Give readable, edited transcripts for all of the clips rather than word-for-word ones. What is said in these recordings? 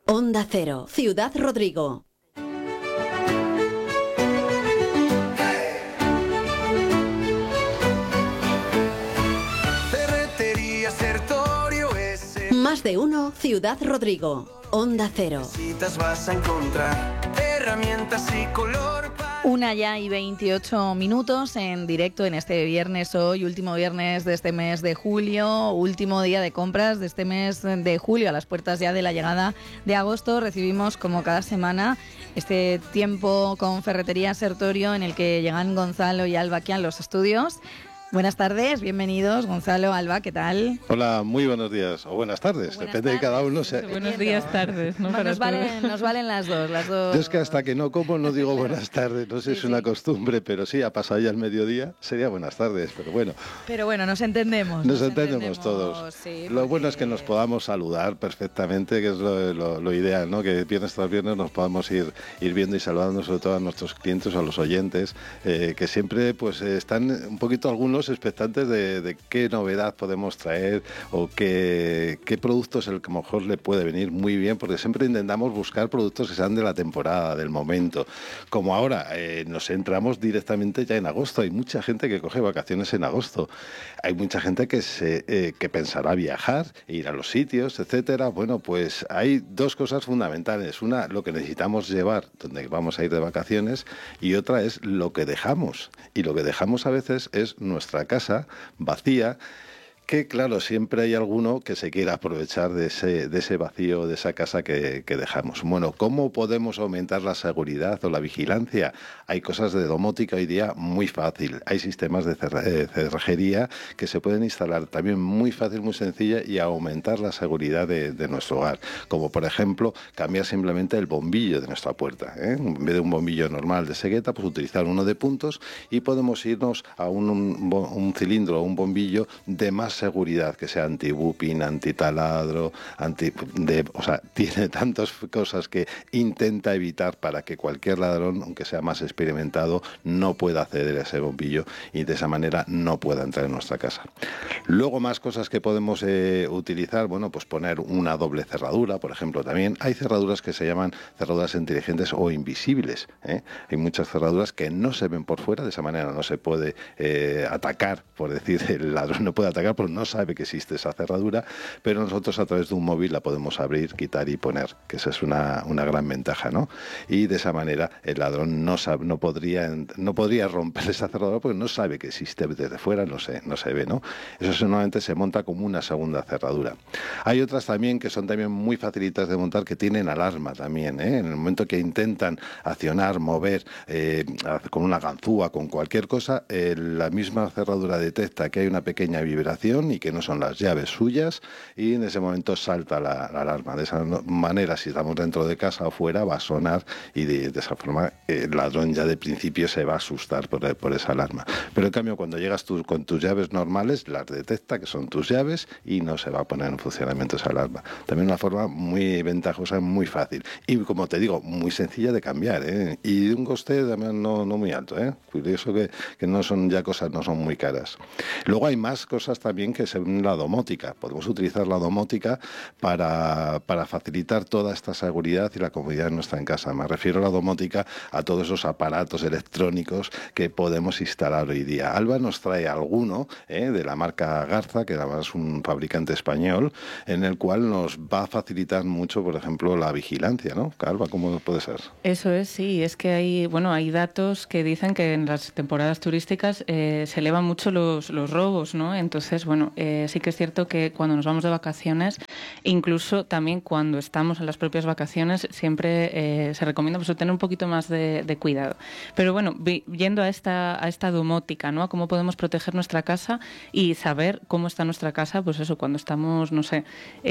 Onda Cero, Ciudad Rodrigo. Ferretería Sertorio S. Más de uno, Ciudad Rodrigo. Onda Cero. Vas a encontrar herramientas y color. 1:28 en directo en este viernes, hoy, último viernes de este mes de julio, último día de compras de este mes de julio, a las puertas ya de la llegada de agosto. Recibimos, como cada semana, este tiempo con Ferretería Sertorio, en el que llegan Gonzalo y Alba aquí a los estudios. Buenas tardes, bienvenidos, Gonzalo, Alba, ¿qué tal? Hola, muy buenos días, o buenas tardes, depende de cada uno. Buenos días, tardes, ¿no? Nos valen las dos. Yo es que hasta que no como no digo buenas tardes, no sé si es una costumbre, pero sí, ha pasado ya el mediodía, sería buenas tardes, pero bueno. Pero bueno, nos entendemos. Nos entendemos todos. Sí, lo bueno es que nos podamos saludar perfectamente, que es lo ideal, ¿no? Que viernes tras viernes nos podamos ir viendo y saludando, sobre todo a nuestros clientes o a los oyentes, que siempre pues están un poquito algunos expectantes de qué novedad podemos traer o qué producto es el que mejor le puede venir muy bien, porque siempre intentamos buscar productos que sean de la temporada, del momento. Como ahora nos entramos directamente ya en agosto, hay mucha gente que coge vacaciones en agosto, hay mucha gente que pensará viajar, ir a los sitios, etcétera. Bueno, pues hay dos cosas fundamentales: una, lo que necesitamos llevar donde vamos a ir de vacaciones, y otra es lo que dejamos, y lo que dejamos a veces es nuestra casa vacía, que claro, siempre hay alguno que se quiera aprovechar de ese vacío, de esa casa que dejamos. Bueno, ¿cómo podemos aumentar la seguridad o la vigilancia? Hay cosas de domótica hoy día muy fácil. Hay sistemas de cerrajería que se pueden instalar también muy fácil, muy sencilla, y aumentar la seguridad de nuestro hogar. Como por ejemplo, cambiar simplemente el bombillo de nuestra puerta, ¿eh? En vez de un bombillo normal de cegueta, pues utilizar uno de puntos, y podemos irnos a un cilindro o un bombillo de más seguridad, que sea anti-booping, anti-taladro, o sea, tiene tantas cosas que intenta evitar para que cualquier ladrón, aunque sea más experimentado, no pueda acceder a ese bombillo y de esa manera no pueda entrar en nuestra casa. Luego, más cosas que podemos utilizar, bueno, pues poner una doble cerradura, por ejemplo. También hay cerraduras que se llaman cerraduras inteligentes o invisibles, ¿eh? Hay muchas cerraduras que no se ven por fuera, de esa manera no se puede atacar, por decir, el ladrón no puede atacar porque no sabe que existe esa cerradura, pero nosotros a través de un móvil la podemos abrir, quitar y poner, que esa es una gran ventaja, ¿no? Y de esa manera el ladrón no podría romper esa cerradura porque no sabe que existe desde fuera, no se ve, ¿no? Eso normalmente se monta como una segunda cerradura. Hay otras también que son también muy facilitas de montar, que tienen alarma también, ¿eh? En el momento que intentan accionar, mover con una ganzúa, con cualquier cosa, la misma cerradura detecta que hay una pequeña vibración y que no son las llaves suyas, y en ese momento salta la alarma. De esa manera, si estamos dentro de casa o fuera, va a sonar, y de esa forma el ladrón ya de principio se va a asustar por esa alarma. Pero en cambio, cuando llegas tú con tus llaves normales, las detecta que son tus llaves y no se va a poner en funcionamiento esa alarma. También una forma muy ventajosa, muy fácil y, como te digo, muy sencilla de cambiar, ¿eh? Y de un coste también no muy alto, ¿eh? Curioso que no son ya cosas, no son muy caras. Luego hay más cosas también que según la domótica. Podemos utilizar la domótica para facilitar toda esta seguridad y la comodidad nuestra en casa. Me refiero a la domótica a todos esos aparatos electrónicos que podemos instalar hoy día. Alba nos trae alguno de la marca Garza, que además es un fabricante español, en el cual nos va a facilitar mucho, por ejemplo, la vigilancia, ¿no? Alba, ¿cómo puede ser? Eso es, sí. Es que hay datos que dicen que en las temporadas turísticas se elevan mucho los robos, ¿no? Entonces, bueno, sí que es cierto que cuando nos vamos de vacaciones, incluso también cuando estamos en las propias vacaciones, siempre se recomienda pues tener un poquito más de cuidado. Pero bueno, yendo a esta domótica, ¿no? A cómo podemos proteger nuestra casa y saber cómo está nuestra casa, pues eso, cuando estamos, no sé,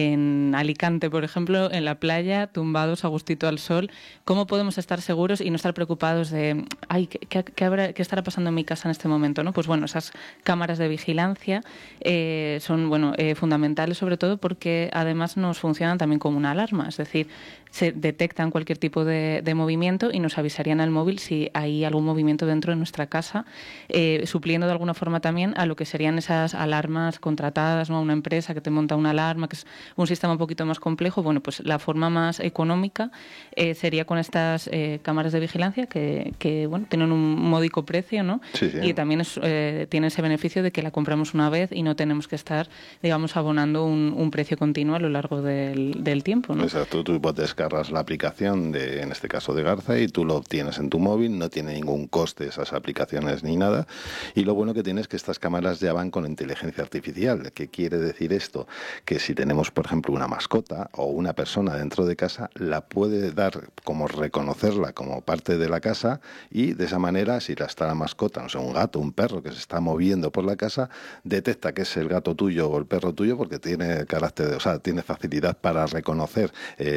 en Alicante, por ejemplo, en la playa, tumbados a gustito al sol, ¿cómo podemos estar seguros y no estar preocupados de, ay, ¿qué estará pasando en mi casa en este momento, ¿no? Pues bueno, esas cámaras de vigilancia son fundamentales, sobre todo porque además nos funcionan también como una alarma, es decir, se detectan cualquier tipo de movimiento y nos avisarían al móvil si hay algún movimiento dentro de nuestra casa, supliendo de alguna forma también a lo que serían esas alarmas contratadas, ¿no? A una empresa que te monta una alarma, que es un sistema un poquito más complejo. Bueno, pues la forma más económica sería con estas cámaras de vigilancia que tienen un módico precio, ¿no? Sí, sí. Y también tiene ese beneficio de que la compramos una vez y no tenemos que estar, digamos, abonando un precio continuo a lo largo del tiempo, ¿no? Exacto, tú descargas la aplicación en este caso de Garza, y tú lo obtienes en tu móvil, no tiene ningún coste esas aplicaciones ni nada, y lo bueno que tiene es que estas cámaras ya van con inteligencia artificial. ¿Qué quiere decir esto? Que si tenemos, por ejemplo, una mascota o una persona dentro de casa, la puede dar como reconocerla como parte de la casa, y de esa manera, si está la mascota, no sé, un gato, un perro que se está moviendo por la casa, detecta que es el gato tuyo o el perro tuyo, porque tiene tiene facilidad para reconocer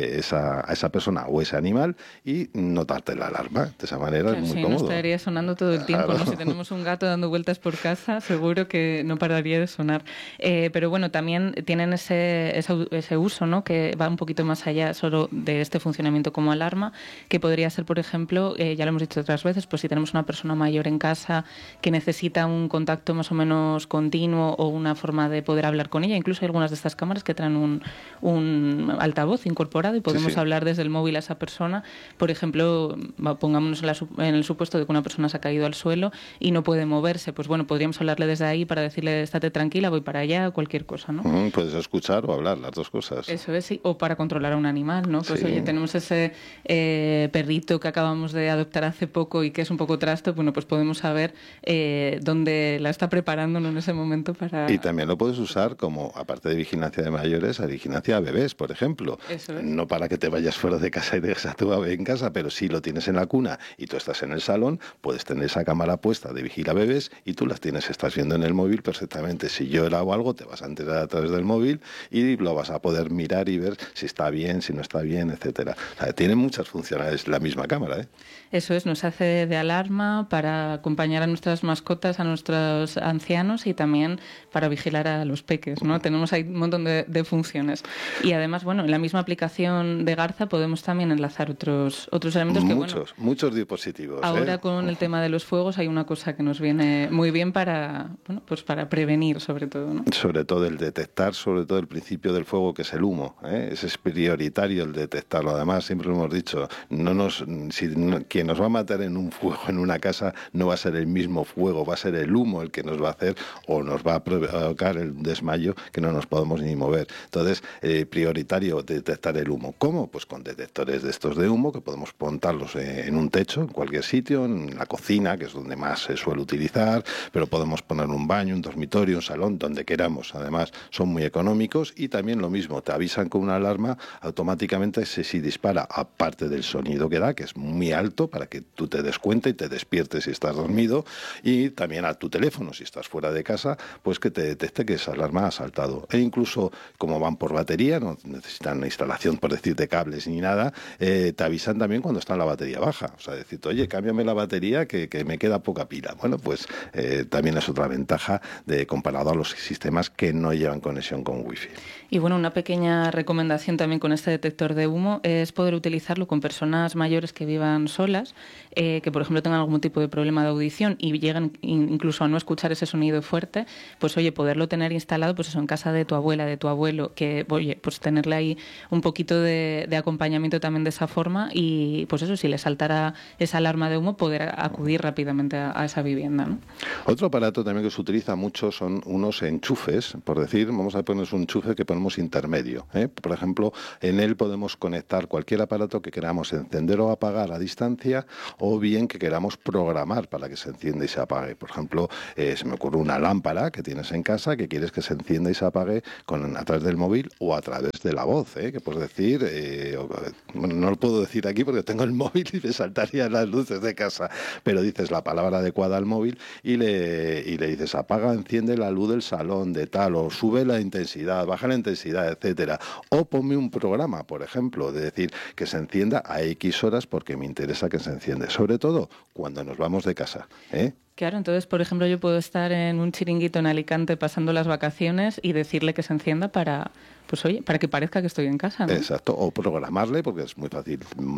a esa persona o ese animal y notarte la alarma. De esa manera, claro, es muy sí, cómodo. No estaría sonando todo el tiempo, Claro. ¿no? Si tenemos un gato dando vueltas por casa, seguro que no pararía de sonar. Pero bueno, también tienen ese uso, ¿no? Que va un poquito más allá solo de este funcionamiento como alarma, que podría ser, por ejemplo, ya lo hemos dicho otras veces, pues si tenemos una persona mayor en casa que necesita un contacto más o menos continuo o una forma de poder hablar con ella. Incluso hay algunas de estas cámaras que traen un altavoz incorporado y podemos hablar desde el móvil a esa persona. Por ejemplo, pongámonos en el supuesto de que una persona se ha caído al suelo y no puede moverse, pues bueno, podríamos hablarle desde ahí para decirle, estate tranquila, voy para allá, cualquier cosa, ¿no? Puedes escuchar o hablar, las dos cosas. Eso es, sí. O para controlar a un animal, ¿no? Pues sí. Oye, tenemos ese perrito que acabamos de adoptar hace poco y que es un poco trasto, bueno, pues podemos saber dónde la está preparando, ¿no? En ese momento para... Y también lo puedes usar como, aparte de vigilancia de mayores, a vigilancia a bebés, por ejemplo. Eso es. No para que te vayas fuera de casa y dejes a tu bebé en casa, pero si lo tienes en la cuna y tú estás en el salón, puedes tener esa cámara puesta de vigila bebés y tú estás viendo en el móvil perfectamente. Si yo le hago algo, te vas a enterar a través del móvil y lo vas a poder mirar y ver si está bien, si no está bien, etcétera. O sea, tiene muchas funcionalidades la misma cámara, ¿eh? Eso es, nos hace de alarma para acompañar a nuestras mascotas, a nuestros ancianos y también para vigilar a los peques, ¿no? Tenemos ahí un montón de funciones. Y además, bueno, en la misma aplicación de Garza podemos también enlazar otros elementos que, muchos dispositivos. Ahora con el tema de los fuegos hay una cosa que nos viene muy bien para prevenir, sobre todo, ¿no? Sobre todo el detectar, sobre todo el principio del fuego, que es el humo, ¿eh? Ese es prioritario el detectarlo. Además, siempre lo hemos dicho, quien nos va a matar en un fuego en una casa no va a ser el mismo fuego, va a ser el humo el que nos va a hacer o nos va a provocar el desmayo, que no nos podemos ni mover. Entonces, prioritario detectar el humo. ¿Cómo? Pues con detectores de estos de humo, que podemos montarlos en un techo, en cualquier sitio, en la cocina, que es donde más se suele utilizar, pero podemos poner un baño, un dormitorio, un salón, donde queramos. Además, son muy económicos y también lo mismo, te avisan con una alarma, automáticamente si dispara, aparte del sonido que da, que es muy alto, para que tú te des cuenta y te despiertes si estás dormido, y también a tu teléfono, si estás fuera de casa, pues que te detecte que esa alarma ha saltado. E incluso, como van por batería, no necesitan instalación, por decirte, cables ni nada, te avisan también cuando está la batería baja. O sea, decirte, oye, cámbiame la batería que me queda poca pila. Bueno, pues también es otra ventaja comparado a los sistemas que no llevan conexión con wifi. Y bueno, una pequeña recomendación también con este detector de humo es poder utilizarlo con personas mayores que vivan solas, que por ejemplo tengan algún tipo de problema de audición y llegan incluso a no escuchar ese sonido fuerte, pues oye, poderlo tener instalado pues eso en casa de tu abuela, de tu abuelo, que oye, pues tenerle ahí un poquito de acompañamiento también de esa forma y pues eso, si le saltara esa alarma de humo, poder acudir rápidamente a esa vivienda, ¿no? Otro aparato también que se utiliza mucho son unos enchufes, por decir, vamos a poner un enchufe que ponemos intermedio, ¿eh? Por ejemplo, en él podemos conectar cualquier aparato que queramos encender o apagar a distancia, o bien que queramos programar para que se encienda y se apague. Por ejemplo, se me ocurre una lámpara que tienes en casa que quieres que se encienda y se apague a través del móvil o a través de la voz, que puedes decir, no lo puedo decir aquí porque tengo el móvil y me saltarían las luces de casa, pero dices la palabra adecuada al móvil y le dices apaga, enciende la luz del salón de tal, o sube la intensidad, baja la intensidad, etcétera, o ponme un programa, por ejemplo, de decir que se encienda a X horas porque me interesa que se enciende, sobre todo cuando nos vamos de casa, Claro, entonces, por ejemplo, yo puedo estar en un chiringuito en Alicante pasando las vacaciones y decirle que se encienda para, pues oye, para que parezca que estoy en casa, ¿no? Exacto, o programarle, porque es muy fácil,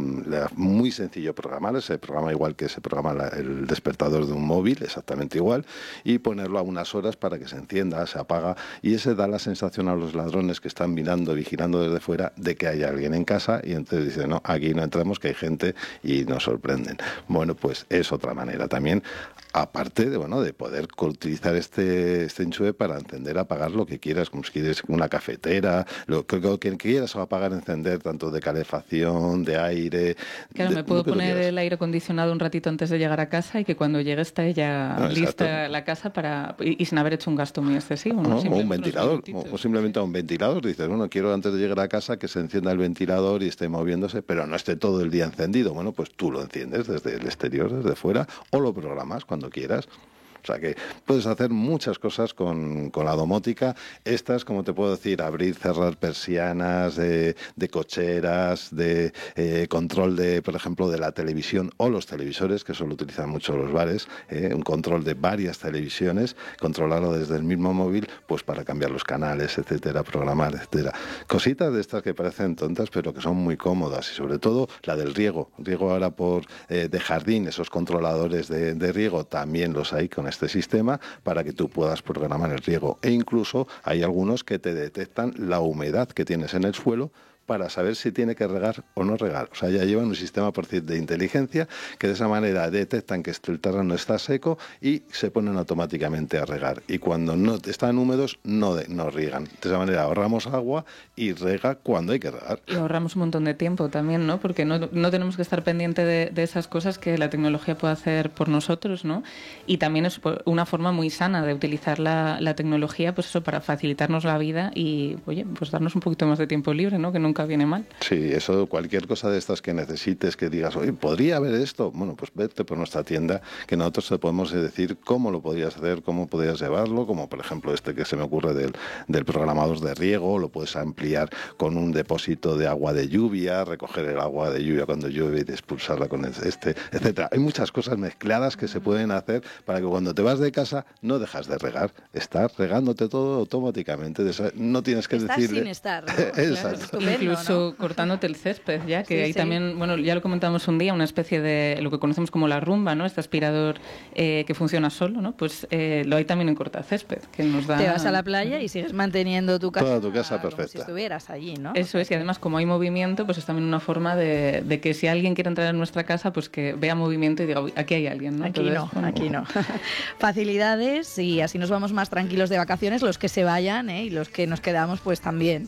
muy sencillo programarle, se programa igual que se programa el despertador de un móvil, exactamente igual, y ponerlo a unas horas para que se encienda, se apaga, y ese da la sensación a los ladrones que están mirando, vigilando desde fuera, de que hay alguien en casa, y entonces dicen, no, aquí no entramos, que hay gente, y nos sorprenden. Bueno, pues es otra manera también, aparte de poder utilizar este enchufe para encender, apagar lo que quieras, como si quieres una cafetera, lo que quieras apagar, encender, tanto de calefacción, de aire. Claro, me puedo poner el aire acondicionado un ratito antes de llegar a casa y que cuando llegue esté ya lista la casa y sin haber hecho un gasto muy excesivo, ¿no? O un ventilador, o simplemente a un ventilador. Dices, bueno, quiero antes de llegar a casa que se encienda el ventilador y esté moviéndose, pero no esté todo el día encendido. Bueno, pues tú lo enciendes desde el exterior, desde fuera, o lo programas cuando quieras. O sea que puedes hacer muchas cosas con la domótica. Estas, como te puedo decir, abrir, cerrar persianas, de cocheras, de control por ejemplo, de la televisión o los televisores, que eso lo utilizan mucho los bares, un control de varias televisiones, controlarlo desde el mismo móvil, pues para cambiar los canales, etcétera, programar, etcétera. Cositas de estas que parecen tontas, pero que son muy cómodas, y sobre todo la del riego. Riego ahora de jardín, esos controladores de riego también los hay con este sistema para que tú puedas programar el riego, e incluso hay algunos que te detectan la humedad que tienes en el suelo para saber si tiene que regar o no regar. O sea, ya llevan un sistema, por decir, de inteligencia, que de esa manera detectan que el terreno está seco y se ponen automáticamente a regar. Y cuando no están húmedos, no riegan. De esa manera ahorramos agua y rega cuando hay que regar. Y ahorramos un montón de tiempo también, ¿no? Porque no tenemos que estar pendiente de esas cosas que la tecnología puede hacer por nosotros, ¿no? Y también es una forma muy sana de utilizar la tecnología, pues eso, para facilitarnos la vida y, oye, pues darnos un poquito más de tiempo libre, ¿no? Que nunca viene mal. Sí, eso, cualquier cosa de estas que necesites, que digas, oye, ¿podría haber esto? Bueno, pues vete por nuestra tienda, que nosotros te podemos decir cómo lo podrías hacer, cómo podrías llevarlo, como por ejemplo que se me ocurre del programador de riego, lo puedes ampliar con un depósito de agua de lluvia, recoger el agua de lluvia cuando llueve y expulsarla con etcétera. Hay muchas cosas mezcladas que se pueden hacer para que cuando te vas de casa no dejas de regar, estás regándote todo automáticamente, no tienes que estás decirle... sin estar, ¿no? Exacto. Claro, incluso ¿no? Cortándote el césped, ya que sí, hay sí. también, bueno, ya lo comentamos un día, una especie de lo que conocemos como la rumba, ¿no? Este aspirador que funciona solo, ¿no? Pues lo hay también en cortacésped, que nos da... Te vas a la playa y sigues manteniendo tu casa, toda tu casa como perfecta, si estuvieras allí, ¿no? Eso es, y además como hay movimiento, pues es también una forma de que si alguien quiere entrar en nuestra casa, pues que vea movimiento y diga, uy, aquí hay alguien, ¿no? Aquí Entonces, no, aquí no. Facilidades, y así nos vamos más tranquilos de vacaciones, los que se vayan, y los que nos quedamos, pues también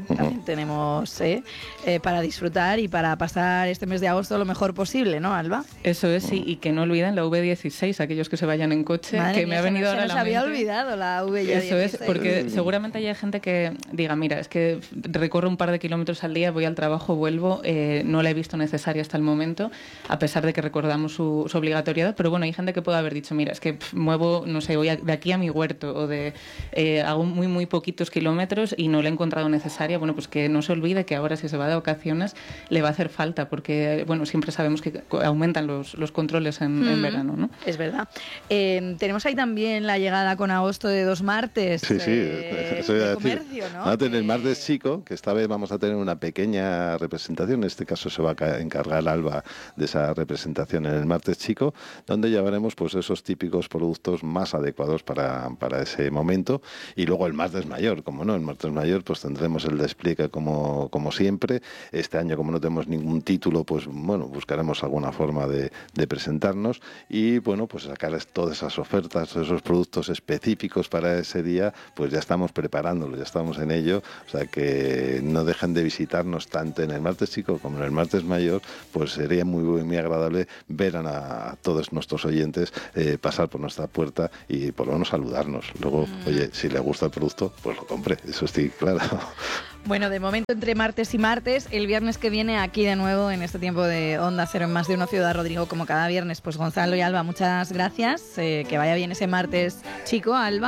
tenemos para disfrutar y para pasar este mes de agosto lo mejor posible, ¿no, Alba? Eso es, sí, y que no olviden la V16, aquellos que se vayan en coche, Madre que mía, me ha venido ahora a la se nos había mente. olvidado la V16. Eso es, porque seguramente hay gente que diga, mira, es que recorro un par de kilómetros al día, voy al trabajo, vuelvo, no la he visto necesaria hasta el momento, a pesar de que recordamos su obligatoriedad, pero bueno, hay gente que puede haber dicho, mira, es que muevo, no sé, voy de aquí a mi huerto, o hago muy, muy poquitos kilómetros y no la he encontrado necesaria. Bueno, pues que no se olvide que ahora si se va de vacaciones le va a hacer falta, porque bueno, siempre sabemos que aumentan los controles en verano, ¿no? Es verdad. Tenemos ahí también la llegada con agosto de 2 martes eso iba a de decir. comercio, ¿no? Vamos a tener el martes chico, que esta vez vamos a tener una pequeña representación, en este caso se va a encargar Alba de esa representación en el martes chico, donde llevaremos pues esos típicos productos más adecuados para ese momento, y luego el martes mayor, como no, el martes mayor pues tendremos el despliegue como siempre. Este año, como no tenemos ningún título, pues bueno, buscaremos alguna forma de presentarnos y bueno, pues sacar todas esas ofertas, todos esos productos específicos para ese día, pues ya estamos preparándolo, ya estamos en ello, o sea que no dejen de visitarnos tanto en el martes chico como en el martes mayor, pues sería muy agradable ver a todos nuestros oyentes pasar por nuestra puerta y por lo menos saludarnos. Luego, oye, si le gusta el producto, pues lo compre, eso sí, claro. Bueno, de momento entre martes y martes, el viernes que viene aquí de nuevo en este tiempo de Onda Cero en Más de Uno Ciudad Rodrigo, como cada viernes. Pues Gonzalo y Alba, muchas gracias, que vaya bien ese martes chico, Alba,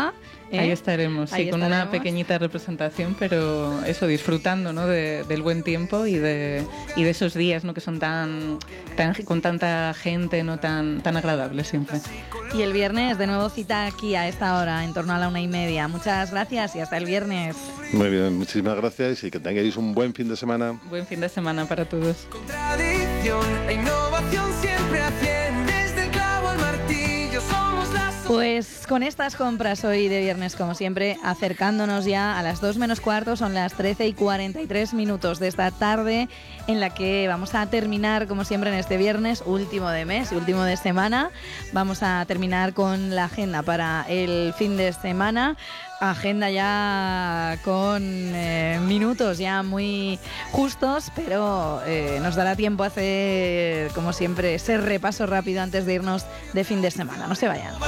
Ahí estaremos, sí, con una pequeñita representación, pero eso, disfrutando, ¿no? del buen tiempo y de esos días, ¿no? Que son tan con tanta gente, no tan agradables siempre. Y el viernes de nuevo cita aquí a esta hora, en torno a la 1:30. Muchas gracias y hasta el viernes. Muy bien, muchísimas gracias y que tengáis un buen fin de semana. Buen fin de semana para todos. Contradicción, la innovación siempre asciende. Desde el clavo al martillo somos la Pues con estas compras hoy de viernes, como siempre, acercándonos ya a las 2 menos cuarto, son las 13:43 de esta tarde, en la que vamos a terminar, como siempre, en este viernes, último de mes y último de semana. Vamos a terminar con la agenda para el fin de semana. Agenda ya con minutos ya muy justos, pero nos dará tiempo a hacer, como siempre, ese repaso rápido antes de irnos de fin de semana. No se vayan.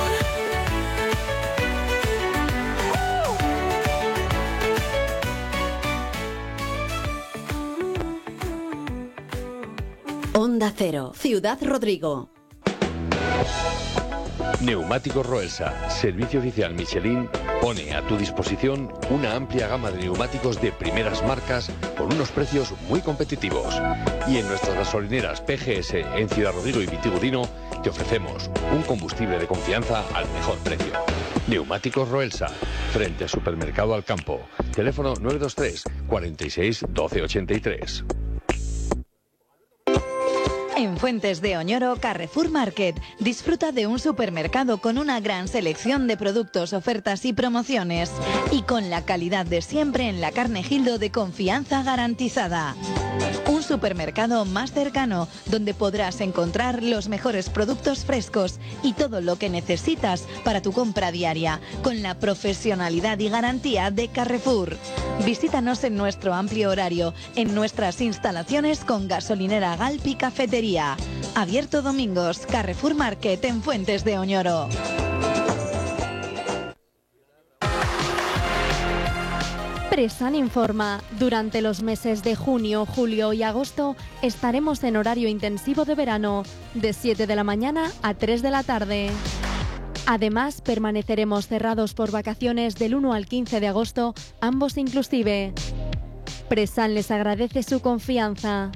Onda Cero, Ciudad Rodrigo. Neumáticos Roelsa, servicio oficial Michelin, pone a tu disposición una amplia gama de neumáticos de primeras marcas con unos precios muy competitivos. Y en nuestras gasolineras PGS en Ciudad Rodrigo y Vitigudino te ofrecemos un combustible de confianza al mejor precio. Neumáticos Roelsa, frente al Supermercado Alcampo. Teléfono 923 46 12 83. En Fuentes de Oñoro, Carrefour Market. Disfruta de un supermercado con una gran selección de productos, ofertas y promociones. Y con la calidad de siempre en la carne Gildo de confianza garantizada. Un supermercado más cercano, donde podrás encontrar los mejores productos frescos y todo lo que necesitas para tu compra diaria, con la profesionalidad y garantía de Carrefour. Visítanos en nuestro amplio horario, en nuestras instalaciones con gasolinera Galp y cafetería. Abierto domingos, Carrefour Market en Fuentes de Oñoro. Presan informa. Durante los meses de junio, julio y agosto estaremos en horario intensivo de verano, de 7 de la mañana a 3 de la tarde. Además, permaneceremos cerrados por vacaciones del 1 al 15 de agosto, ambos inclusive. Presan les agradece su confianza.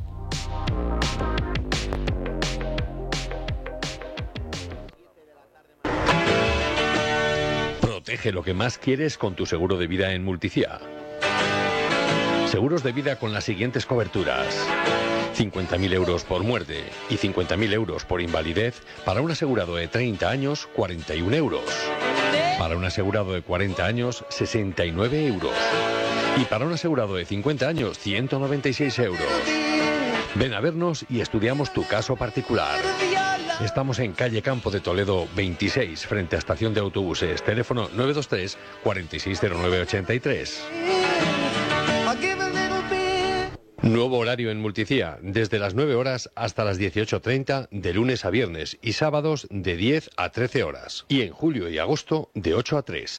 Protege lo que más quieres con tu seguro de vida en Multicia. Seguros de vida con las siguientes coberturas: 50.000 euros por muerte y 50.000 euros por invalidez para un asegurado de 30 años, 41 euros. Para un asegurado de 40 años, 69 euros. Y para un asegurado de 50 años, 196 euros. Ven a vernos y estudiamos tu caso particular. Estamos en calle Campo de Toledo 26, frente a estación de autobuses. Teléfono 923 460983. Nuevo horario en Multicia, desde las 9 horas hasta las 18:30, de lunes a viernes, y sábados de 10 a 13 horas. Y en julio y agosto de 8 a 3.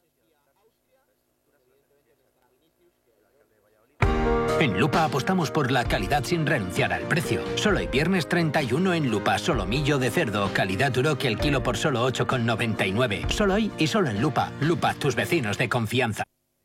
En Lupa apostamos por la calidad sin renunciar al precio. Solo el viernes 31 en Lupa, solomillo de cerdo, calidad Duroc el kilo por solo 8,99. Solo hoy y solo en Lupa. Lupa, tus vecinos de confianza.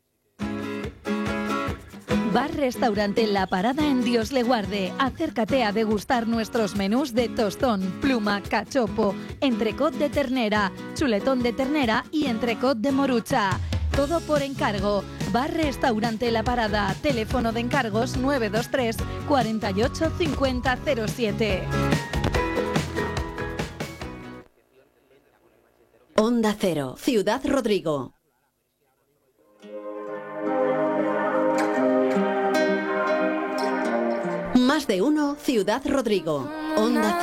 Bar Restaurante La Parada en Dios le guarde. Acércate a degustar nuestros menús de tostón, pluma, cachopo, entrecot de ternera, chuletón de ternera y entrecot de morucha. Todo por encargo. Bar Restaurante La Parada. Teléfono de encargos 923 48 50 07. Onda Cero, Ciudad Rodrigo. Más de uno, Ciudad Rodrigo. Onda Cero.